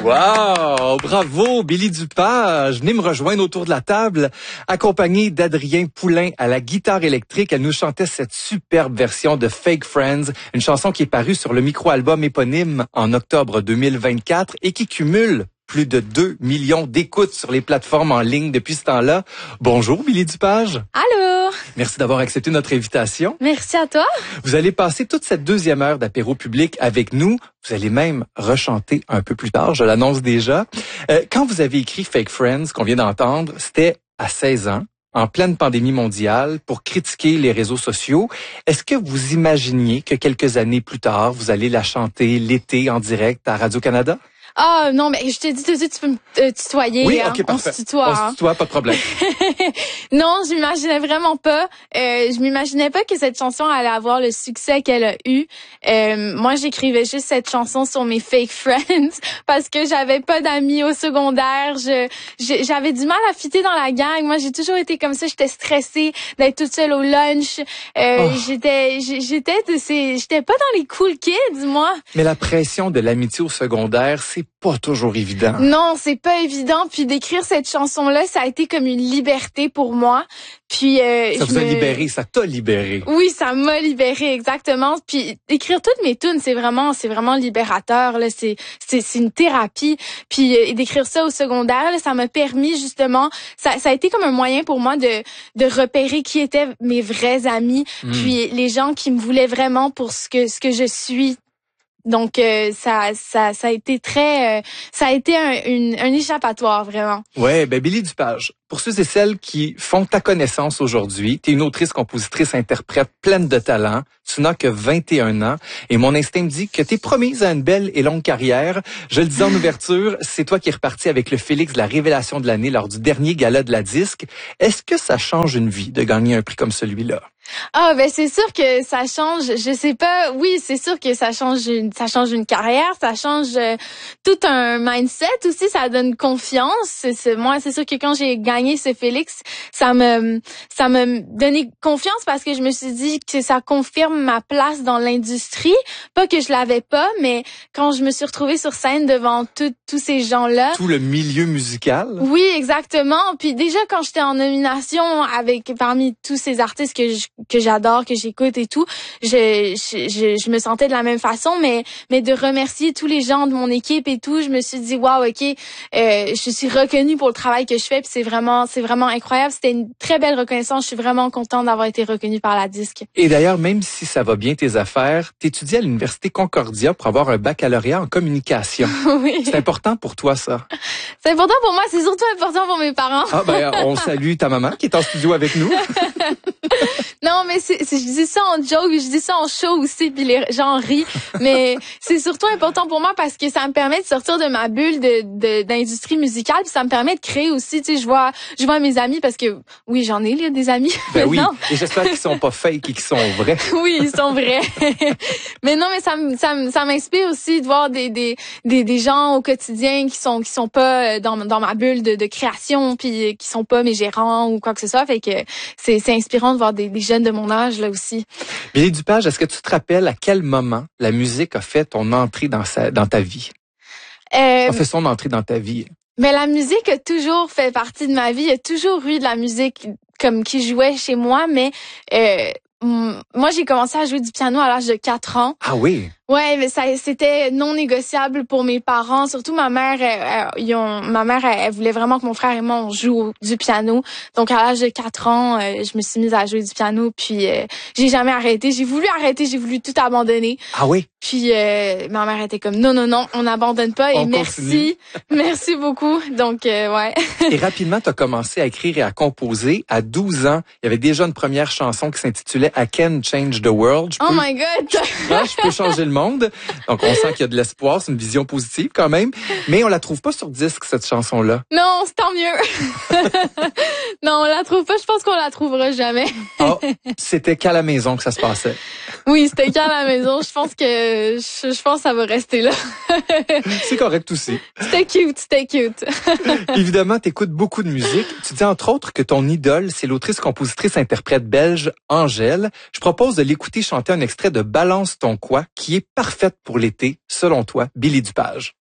Wow! Bravo, Billy Dupage. Venez me rejoindre autour de la table, accompagnée d'Adrien Poulain à la guitare électrique. Elle nous chantait cette superbe version de Fake Friends, une chanson qui est parue sur le micro-album éponyme en octobre 2024 et qui cumule plus de 2 millions d'écoutes sur les plateformes en ligne depuis ce temps-là. Bonjour, Billy Dupage. Allô! Merci d'avoir accepté notre invitation. Merci à toi. Vous allez passer toute cette deuxième heure d'apéro public avec nous. Vous allez même rechanter un peu plus tard, je l'annonce déjà. Quand vous avez écrit Fake Friends, qu'on vient d'entendre, c'était à 16 ans, en pleine pandémie mondiale, pour critiquer les réseaux sociaux. Est-ce que vous imaginiez que quelques années plus tard, vous allez la chanter l'été en direct à Radio-Canada? Ah non, mais je te dis tout de suite, tu peux me tutoyer. Oui, hein? ok, parfait. On se tutoie. On se tutoie, pas de problème. Non, je m'imaginais vraiment pas. Je m'imaginais pas que cette chanson allait avoir le succès qu'elle a eu. Moi, j'écrivais juste cette chanson sur mes fake friends parce que j'avais pas d'amis au secondaire. J'avais du mal à fitter dans la gang. Moi, j'ai toujours été comme ça. J'étais stressée d'être toute seule au lunch. J'étais pas dans les cool kids, moi. Mais la pression de l'amitié au secondaire, c'est pas toujours évident. Non, c'est pas évident. Puis d'écrire cette chanson-là, ça a été comme une liberté pour moi. Puis ça vous a libéré, ça t'a libéré. Oui, ça m'a libéré exactement. Puis écrire toutes mes tunes, c'est vraiment libérateur là. C'est une thérapie. Puis d'écrire ça au secondaire, là, ça m'a permis justement. Ça a été comme un moyen pour moi de repérer qui étaient mes vrais amis. Puis les gens qui me voulaient vraiment pour ce que je suis. Donc ça a été ça a été un échappatoire vraiment. Ouais, Billy Dupage. Pour ceux et celles qui font ta connaissance aujourd'hui, tu es une autrice, compositrice, interprète pleine de talent. Tu n'as que 21 ans et mon instinct me dit que tu es promise à une belle et longue carrière. Je le disais en ouverture, c'est toi qui es reparti avec le Félix de la révélation de l'année lors du dernier gala de la disque. Est-ce que ça change une vie de gagner un prix comme celui-là? Ah c'est sûr que ça change, je sais pas, oui, c'est sûr que ça change une carrière, ça change tout un mindset aussi, ça donne confiance. Moi, c'est sûr que quand j'ai gagné ce Félix, ça me donné confiance parce que je me suis dit que ça confirme ma place dans l'industrie, pas que je l'avais pas, mais quand je me suis retrouvée sur scène devant tous ces gens-là, tout le milieu musical. Oui, exactement. Puis déjà quand j'étais en nomination parmi tous ces artistes que j'adore, que j'écoute et tout, je me sentais de la même façon, mais de remercier tous les gens de mon équipe et tout, je me suis dit waouh, ok, je suis reconnue pour le travail que je fais, puis c'est vraiment incroyable. C'était une très belle reconnaissance. Je suis vraiment contente d'avoir été reconnue par la disque. Et d'ailleurs, même si ça va bien tes affaires, t'étudies à l'université Concordia pour avoir un baccalauréat en communication. Oui. C'est important pour toi ça? C'est important pour moi, c'est surtout important pour mes parents. Ah on salue ta maman qui est en studio avec nous. Non, mais je dis ça en joke, je dis ça en show aussi, puis les gens rient. Mais c'est surtout important pour moi parce que ça me permet de sortir de ma bulle d'industrie musicale, puis ça me permet de créer aussi. Tu sais, je vois mes amis parce que oui, j'en ai là, des amis. Ben oui, et j'espère qu'ils sont pas fake et qu'ils sont vrais. Oui, ils sont vrais. Mais non, mais ça m'inspire aussi de voir des gens au quotidien qui sont pas dans ma bulle de création, puis qui sont pas mes gérants ou quoi que ce soit. Fait que c'est inspirant de voir des jeunes de mon âge là aussi. Billy Dupage, est-ce que tu te rappelles à quel moment la musique a fait ton entrée dans ta vie? A fait son entrée dans ta vie? Mais la musique a toujours fait partie de ma vie. Il y a toujours eu de la musique comme qui jouait chez moi, mais moi j'ai commencé à jouer du piano à l'âge de 4 ans. Ah oui? Ouais, mais c'était non négociable pour mes parents. Surtout ma mère, elle voulait vraiment que mon frère et moi on joue du piano. Donc à l'âge de 4 ans, je me suis mise à jouer du piano. Puis j'ai jamais arrêté. J'ai voulu arrêter, j'ai voulu tout abandonner. Ah oui. Puis ma mère était comme non, on n'abandonne pas. Et merci beaucoup. Donc ouais. Et rapidement, tu as commencé à écrire et à composer. À 12 ans, il y avait déjà une première chanson qui s'intitulait I Can Change the World. My God. Je peux changer le monde. Donc, on sent qu'il y a de l'espoir, c'est une vision positive quand même. Mais on la trouve pas sur disque, cette chanson-là. Non, c'est tant mieux. Non, on la trouve pas. Je pense qu'on la trouvera jamais. C'était qu'à la maison que ça se passait. Oui, c'était qu'à la maison. Je pense que ça va rester là. C'est correct aussi. C'était cute. Évidemment, t'écoutes beaucoup de musique. Tu dis entre autres que ton idole, c'est l'autrice, compositrice, interprète belge Angèle. Je propose de l'écouter chanter un extrait de Balance ton quoi, qui est parfaite pour l'été, selon toi, Billy Dupage.